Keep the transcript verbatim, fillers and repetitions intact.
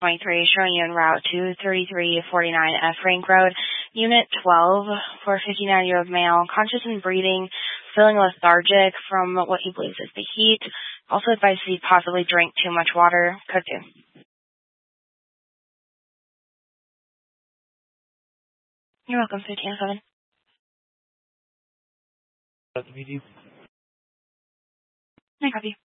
twenty-three, showing you en route to thirty-three forty-nine F Rank Road. Unit twelve for a fifty-nine-year-old male, conscious and breathing, feeling lethargic from what he believes is the heat. Also advised he possibly drink too much water. Code two. You're welcome, fifteen oh seven. At the medium. I copy.